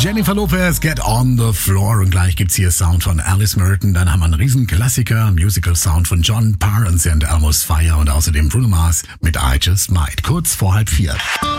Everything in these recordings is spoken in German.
Jennifer Lopez, Get on the Floor. Und gleich gibt's hier Sound von Alice Merton. Dann haben wir einen Riesenklassiker, Musical Sound von John Parents and Almost Fire und außerdem Bruno Mars mit I Just Might. Kurz vor 3:30.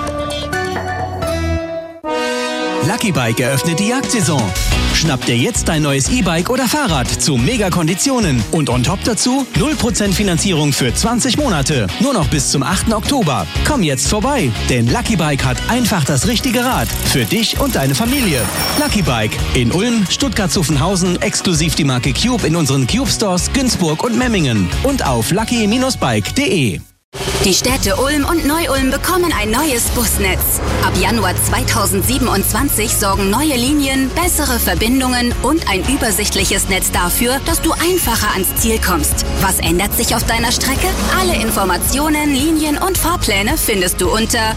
Lucky Bike eröffnet die Jagdsaison. Schnapp dir jetzt dein neues E-Bike oder Fahrrad zu Mega-Konditionen. Und on top dazu 0% Finanzierung für 20 Monate. Nur noch bis zum 8. Oktober. Komm jetzt vorbei, denn Lucky Bike hat einfach das richtige Rad. Für dich und deine Familie. Lucky Bike in Ulm, Stuttgart-Zuffenhausen, exklusiv die Marke Cube in unseren Cube Stores Günzburg und Memmingen. Und auf lucky-bike.de. Die Städte Ulm und Neu-Ulm bekommen ein neues Busnetz. Ab Januar 2027 sorgen neue Linien, bessere Verbindungen und ein übersichtliches Netz dafür, dass du einfacher ans Ziel kommst. Was ändert sich auf deiner Strecke? Alle Informationen, Linien und Fahrpläne findest du unter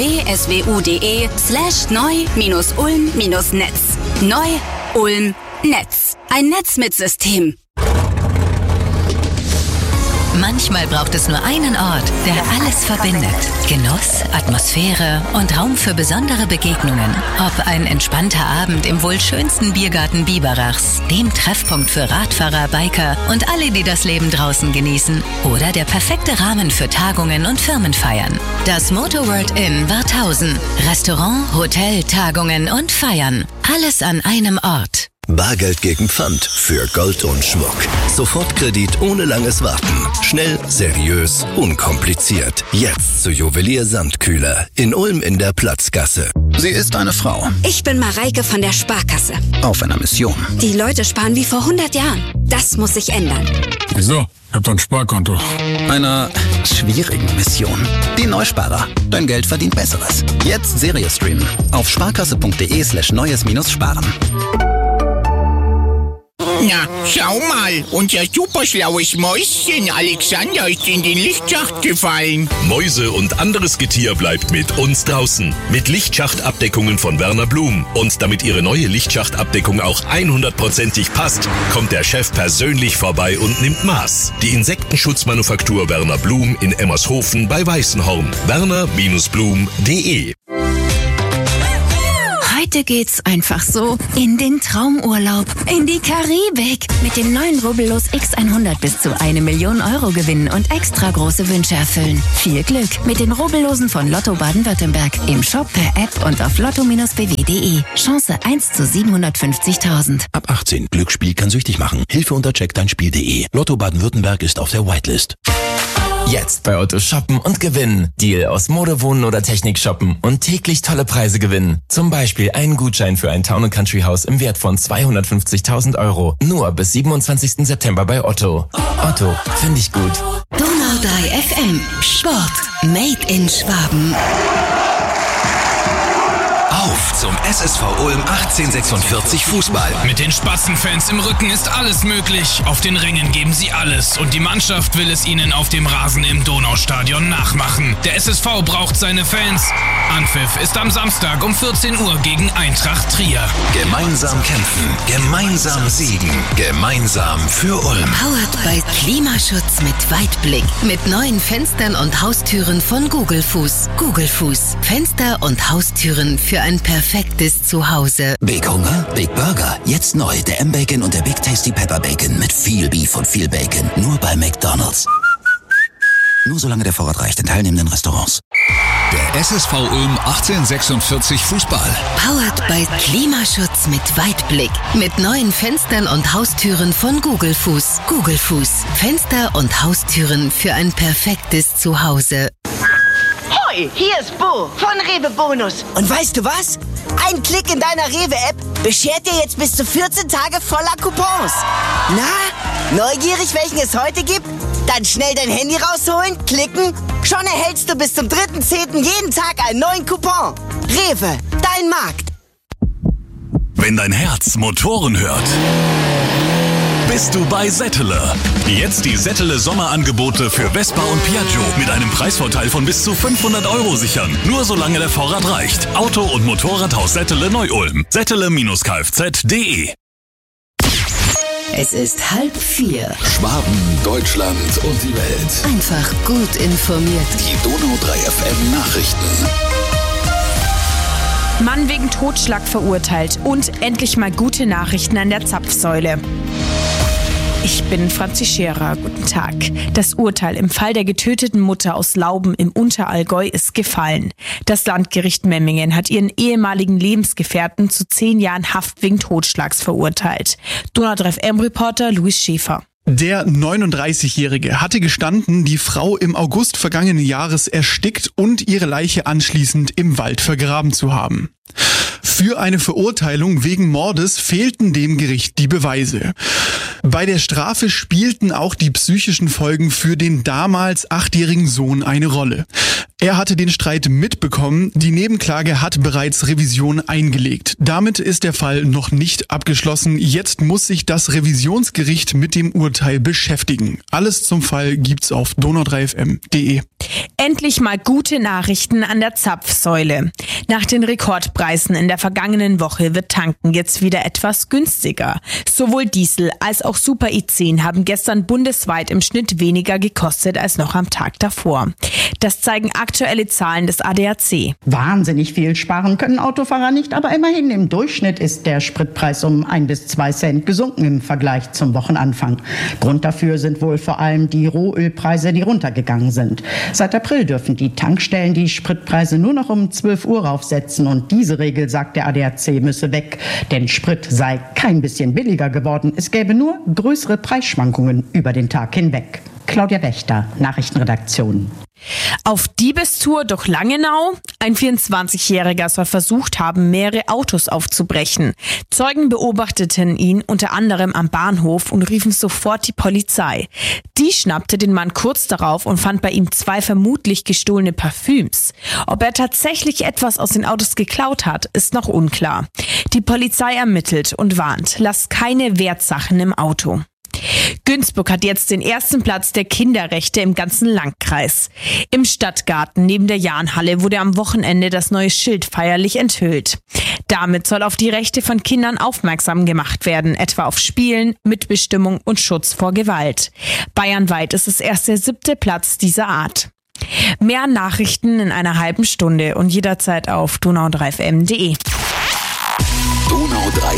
www.swu.de/neu-ulm-netz. Neu-Ulm-Netz. Ein Netz mit System. Manchmal braucht es nur einen Ort, der alles verbindet. Genuss, Atmosphäre und Raum für besondere Begegnungen. Ob ein entspannter Abend im wohl schönsten Biergarten Biberachs, dem Treffpunkt für Radfahrer, Biker und alle, die das Leben draußen genießen. Oder der perfekte Rahmen für Tagungen und Firmenfeiern. Das Motorworld Inn Warthausen. Restaurant, Hotel, Tagungen und Feiern. Alles an einem Ort. Bargeld gegen Pfand für Gold und Schmuck. Sofortkredit ohne langes Warten. Schnell, seriös, unkompliziert. Jetzt zu Juwelier Sandkühler in Ulm in der Platzgasse. Sie ist eine Frau. Ich bin Mareike von der Sparkasse. Auf einer Mission. Die Leute sparen wie vor 100 Jahren. Das muss sich ändern. Wieso? Ich hab doch ein Sparkonto. Einer schwierigen Mission. Die Neusparer. Dein Geld verdient Besseres. Jetzt Serie streamen. Auf sparkasse.de/neues-sparen. Na, schau mal, unser superschlaues Mäuschen Alexander ist in den Lichtschacht gefallen. Mäuse und anderes Getier bleibt mit uns draußen. Mit Lichtschachtabdeckungen von Werner Blum. Und damit Ihre neue Lichtschachtabdeckung auch 100%ig passt, kommt der Chef persönlich vorbei und nimmt Maß. Die Insektenschutzmanufaktur Werner Blum in Emmershofen bei Weißenhorn. werner-blum.de. Heute geht's einfach so in den Traumurlaub, in die Karibik. Mit den neuen Rubbellos X100 bis zu 1 Million Euro gewinnen und extra große Wünsche erfüllen. Viel Glück mit den Rubbellosen von Lotto Baden-Württemberg. Im Shop, per App und auf lotto-bw.de. Chance 1 zu 750.000. Ab 18. Glücksspiel kann süchtig machen. Hilfe unter checkdeinspiel.de. Lotto Baden-Württemberg ist auf der Whitelist. Jetzt bei Otto shoppen und gewinnen. Deal aus Mode, Wohnen oder Technik shoppen und täglich tolle Preise gewinnen. Zum Beispiel einen Gutschein für ein Town & Country Haus im Wert von 250.000 Euro. Nur bis 27. September bei Otto. Otto, finde ich gut. Donau 3 FM. Sport. Made in Schwaben. Auf zum SSV Ulm 1846 Fußball. Mit den Spatzenfans im Rücken ist alles möglich. Auf den Rängen geben sie alles und die Mannschaft will es ihnen auf dem Rasen im Donaustadion nachmachen. Der SSV braucht seine Fans. Anpfiff ist am Samstag um 14 Uhr gegen Eintracht Trier. Gemeinsam kämpfen, gemeinsam siegen, gemeinsam für Ulm. Powered by Klimaschutz mit Weitblick. Mit neuen Fenstern und Haustüren von Gugelfuß. Gugelfuß. Fenster und Haustüren für ein perfektes Zuhause. Big Hunger, Big Burger. Jetzt neu der M-Bacon und der Big Tasty Pepper Bacon mit viel Beef und viel Bacon. Nur bei McDonald's. Nur solange der Vorrat reicht in teilnehmenden Restaurants. Der SSV Ulm 1846 Fußball. Powered by Klimaschutz mit Weitblick. Mit neuen Fenstern und Haustüren von Gugelfuß. Gugelfuß. Fenster und Haustüren für ein perfektes Zuhause. Hoi, hier ist Bo von Rewe Bonus. Und weißt du was? Ein Klick in deiner Rewe-App beschert dir jetzt bis zu 14 Tage voller Coupons. Na, neugierig, welchen es heute gibt? Dann schnell dein Handy rausholen, klicken. Schon erhältst du bis zum 3.10. jeden Tag einen neuen Coupon. Rewe, dein Markt. Wenn dein Herz Motoren hört, bist du bei Settele. Jetzt die Settele Sommerangebote für Vespa und Piaggio mit einem Preisvorteil von bis zu 500 Euro sichern. Nur solange der Vorrat reicht. Auto- und Motorradhaus Settele Neu-Ulm. Settele-kfz.de. Es ist 3:30. Schwaben, Deutschland und die Welt. Einfach gut informiert. Die Donau 3 FM Nachrichten. Mann wegen Totschlag verurteilt und endlich mal gute Nachrichten an der Zapfsäule. Ich bin Franzi Scherer. Guten Tag. Das Urteil im Fall der getöteten Mutter aus Lauben im Unterallgäu ist gefallen. Das Landgericht Memmingen hat ihren ehemaligen Lebensgefährten zu 10 Jahren Haft wegen Totschlags verurteilt. Donau 3 FM-Reporter Luis Schäfer. Der 39-Jährige hatte gestanden, die Frau im August vergangenen Jahres erstickt und ihre Leiche anschließend im Wald vergraben zu haben. Für eine Verurteilung wegen Mordes fehlten dem Gericht die Beweise. Bei der Strafe spielten auch die psychischen Folgen für den damals 8-jährigen Sohn eine Rolle. Er hatte den Streit mitbekommen, die Nebenklage hat bereits Revision eingelegt. Damit ist der Fall noch nicht abgeschlossen. Jetzt muss sich das Revisionsgericht mit dem Urteil beschäftigen. Alles zum Fall gibt's auf donau3fm.de. Endlich mal gute Nachrichten an der Zapfsäule. Nach den Rekordpreisen in der vergangenen Woche wird Tanken jetzt wieder etwas günstiger. Sowohl Diesel als auch Super E10 haben gestern bundesweit im Schnitt weniger gekostet als noch am Tag davor. Das zeigen aktuelle Zahlen des ADAC. Wahnsinnig viel sparen können Autofahrer nicht, aber immerhin im Durchschnitt ist der Spritpreis um 1 bis 2 Cent gesunken im Vergleich zum Wochenanfang. Grund dafür sind wohl vor allem die Rohölpreise, die runtergegangen sind. Seit April dürfen die Tankstellen die Spritpreise nur noch um 12 Uhr raufsetzen und diese Regel, sagt der ADAC, müsse weg. Denn Sprit sei kein bisschen billiger geworden. Es gäbe nur größere Preisschwankungen über den Tag hinweg. Claudia Wächter, Nachrichtenredaktion. Auf Diebestour durch Langenau? Ein 24-Jähriger soll versucht haben, mehrere Autos aufzubrechen. Zeugen beobachteten ihn unter anderem am Bahnhof und riefen sofort die Polizei. Die schnappte den Mann kurz darauf und fand bei ihm 2 vermutlich gestohlene Parfüms. Ob er tatsächlich etwas aus den Autos geklaut hat, ist noch unklar. Die Polizei ermittelt und warnt, lasst keine Wertsachen im Auto. Günzburg hat jetzt den ersten Platz der Kinderrechte im ganzen Landkreis. Im Stadtgarten neben der Jahnhalle wurde am Wochenende das neue Schild feierlich enthüllt. Damit soll auf die Rechte von Kindern aufmerksam gemacht werden, etwa auf Spielen, Mitbestimmung und Schutz vor Gewalt. Bayernweit ist es erst der 7. Platz dieser Art. Mehr Nachrichten in einer halben Stunde und jederzeit auf donau3fm.de. Donau 3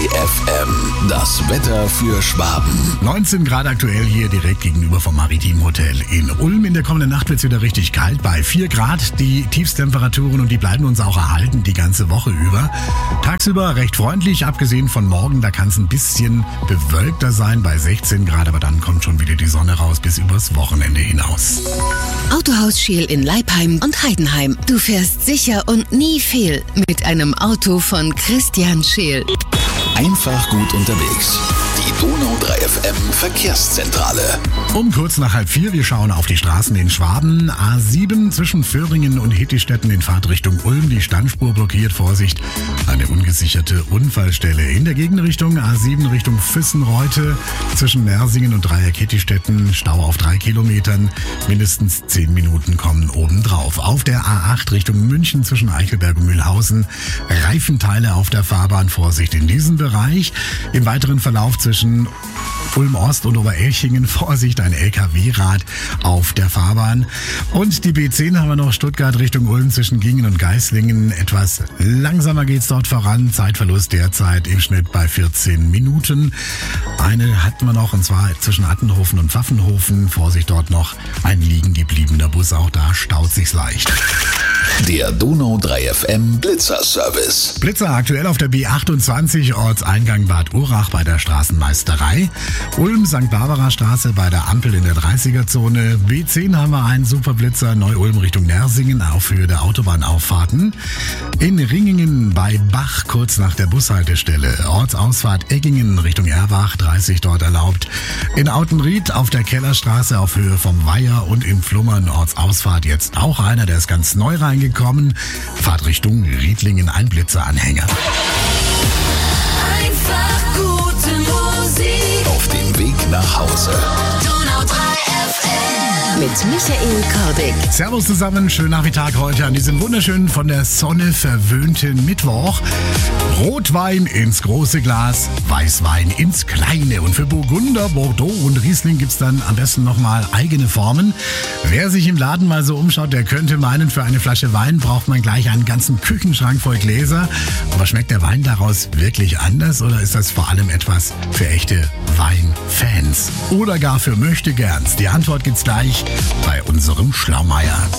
FM, das Wetter für Schwaben. 19 Grad aktuell hier direkt gegenüber vom Maritim Hotel in Ulm. In der kommenden Nacht wird es wieder richtig kalt bei 4 Grad. Die Tiefstemperaturen und die bleiben uns auch erhalten die ganze Woche über. Tagsüber recht freundlich, abgesehen von morgen, da kann es ein bisschen bewölkter sein bei 16 Grad, aber dann kommt schon wieder die Sonne raus bis übers Wochenende hinaus. Autohaus Scheel in Leipheim und Heidenheim. Du fährst sicher und nie fehl mit einem Auto von Christian Scheel. Einfach gut unterwegs. Die Donau 3 FM Verkehrszentrale. Um kurz nach 3:30, wir schauen auf die Straßen in Schwaben. A7 zwischen Föhringen und Hittistetten in Fahrtrichtung Ulm. Die Standspur blockiert, Vorsicht, eine ungesicherte Unfallstelle. In der Gegenrichtung A7 Richtung Füssenreute zwischen Nersingen und Dreieck-Hittistetten. Stau auf 3 Kilometern. Mindestens 10 Minuten kommen obendrauf. Auf der A8 Richtung München zwischen Eichelberg und Mühlhausen. Reifenteile auf der Fahrbahn. Vorsicht in diesem Bereich. Im weiteren Verlauf zwischen Ulm-Ost und Oberelchingen, Vorsicht, ein LKW-Rad auf der Fahrbahn. Und die B10 haben wir noch, Stuttgart Richtung Ulm zwischen Gingen und Geislingen. Etwas langsamer geht's dort voran. Zeitverlust derzeit im Schnitt bei 14 Minuten. Eine hatten wir noch, und zwar zwischen Attenhofen und Pfaffenhofen. Vorsicht, dort noch ein liegen gebliebener Bus. Auch da staut sich's leicht. Der Donau 3 FM Blitzer-Service. Blitzer aktuell auf der B28, Ortseingang Bad Urach bei der Straßenmeisterei. Ulm, St. Barbara Straße bei der Ampel in der 30er-Zone. B10 haben wir einen Superblitzer, Neu-Ulm Richtung Nersingen auf Höhe der Autobahnauffahrten. In Ringingen bei Bach kurz nach der Bushaltestelle. Ortsausfahrt Eggingen Richtung Erbach, 30 dort erlaubt. In Autenried auf der Kellerstraße auf Höhe vom Weiher und in Flummern Ortsausfahrt jetzt auch einer, der ist ganz neu reingekommen. Fahrt Richtung Riedlingen, ein Blitzeranhänger. Einfach gute Musik. Auf dem Weg nach Hause. Donau 3 FM. Mit mit Michael Korbig. Servus zusammen, schönen Nachmittag heute an diesem wunderschönen, von der Sonne verwöhnten Mittwoch. Rotwein ins große Glas, Weißwein ins kleine. Und für Burgunder, Bordeaux und Riesling gibt's dann am besten nochmal eigene Formen. Wer sich im Laden mal so umschaut, der könnte meinen, für eine Flasche Wein braucht man gleich einen ganzen Küchenschrank voll Gläser. Aber schmeckt der Wein daraus wirklich anders oder ist das vor allem etwas für echte Weinfans? Oder gar für Möchtegerns? Die Antwort gibt's gleich bei unserem Schlaumeier.